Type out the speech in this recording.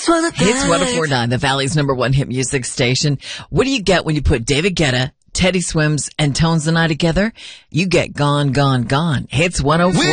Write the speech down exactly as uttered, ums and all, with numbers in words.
Hits one oh five. Hits one oh four point nine, the Valley's number one hit music station. What do you get when you put David Guetta, Teddy Swims, and Tones the Night together? You get Gone, Gone, Gone. Hits one oh four.